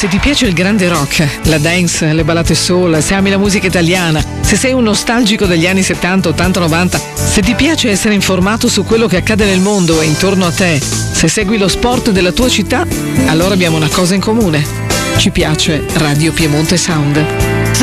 Se ti piace il grande rock, la dance, le ballate soul, se ami la musica italiana, se sei un nostalgico degli anni 70, 80, 90, se ti piace essere informato su quello che accade nel mondo e intorno a te, se segui lo sport della tua città, allora abbiamo una cosa in comune. Ci piace Radio Piemonte Sound.